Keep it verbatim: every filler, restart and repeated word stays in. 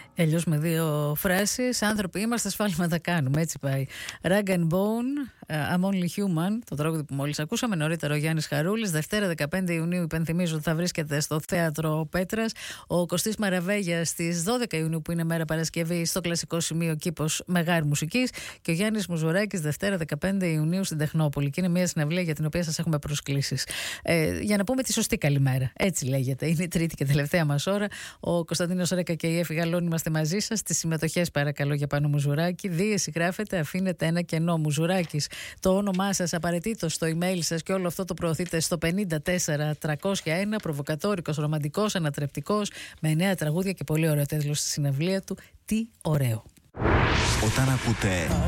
Αλλιώς με δύο φράσεις. Άνθρωποι είμαστε, σφάλματα κάνουμε. Έτσι πάει. Rag and Bone, I'm Only Human, το τραγούδι που μόλις ακούσαμε. Νωρίτερα ο Γιάννης Χαρούλης. Δευτέρα δεκαπέντε Ιουνίου, υπενθυμίζω ότι θα βρίσκεται στο Θέατρο Πέτρας. Ο Κωστής Μαραβέγιας στις δώδεκα Ιουνίου, που είναι μέρα Παρασκευή, στο Κλασικό Σημείο Κήπος Μεγάρη Μουσικής. Και ο Γιάννης Μουζουράκης Δευτέρα δεκαπέντε Ιουνίου στην Τεχνόπολη. Και είναι μια συναυλία για την οποία σας έχουμε προσκλήσεις. Ε, για να πούμε τη σωστή καλημέρα. Έτσι λέγεται. Είναι η τρίτη και τελευταία μας ώρα. Ο Κωνσταντίνος Ρέκα και η Εφη Γαλών είμαστε μαζί σας. Τις συμμετοχές παρακαλώ για Πάνο Μουζουράκη. Δίεση γράφετε, αφήνετε ένα κενό. Μουζουράκης, το όνομά σας απαραίτητο στο email σας, και όλο αυτό το προωθείτε στο πενήντα τέσσερα τριακόσια ένα. Προβοκατόρικος, ρομαντικός, ανατρεπτικός, με εννέα τραγούδια και πολύ ωραίο τέλος στη συναυλία του. Τι ωραίο. Όταν ακούτε